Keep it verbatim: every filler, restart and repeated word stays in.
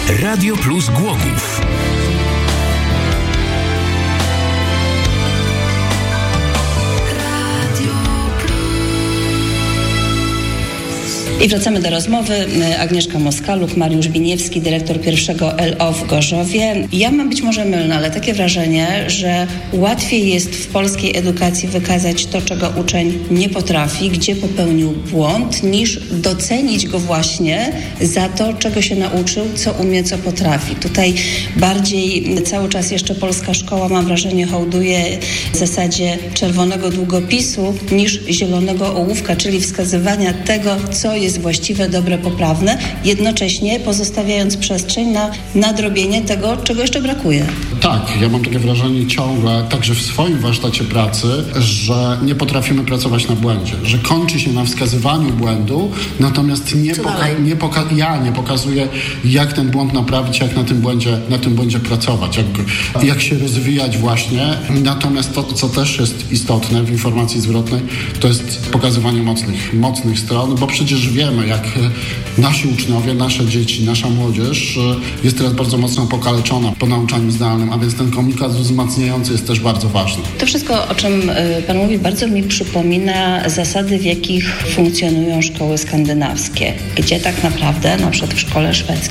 Radio Plus Głogów. I wracamy do rozmowy. Agnieszka Moskaluk, Mariusz Biniewski, dyrektor pierwszego L O w Gorzowie. Ja mam być może mylna, ale takie wrażenie, że łatwiej jest w polskiej edukacji wykazać to, czego uczeń nie potrafi, gdzie popełnił błąd, niż docenić go właśnie za to, czego się nauczył, co umie, co potrafi. Tutaj bardziej cały czas jeszcze polska szkoła, mam wrażenie, hołduje w zasadzie czerwonego długopisu niż zielonego ołówka, czyli wskazywania tego, co jest jest właściwe, dobre, poprawne, jednocześnie pozostawiając przestrzeń na nadrobienie tego, czego jeszcze brakuje. Tak, ja mam takie wrażenie ciągle, także w swoim warsztacie pracy, że nie potrafimy pracować na błędzie, że kończy się na wskazywaniu błędu, natomiast nie, poka- nie poka- ja nie pokazuję, jak ten błąd naprawić, jak na tym błędzie, na tym błędzie pracować, jak, jak się rozwijać właśnie. Natomiast to, co też jest istotne w informacji zwrotnej, to jest pokazywanie mocnych, mocnych stron, bo przecież wiemy, jak nasi uczniowie, nasze dzieci, nasza młodzież jest teraz bardzo mocno pokaleczona po nauczaniu zdalnym, a więc ten komunikat wzmacniający jest też bardzo ważny. To wszystko, o czym Pan mówi, bardzo mi przypomina zasady, w jakich funkcjonują szkoły skandynawskie, gdzie tak naprawdę, na przykład w szkole szwedzkiej,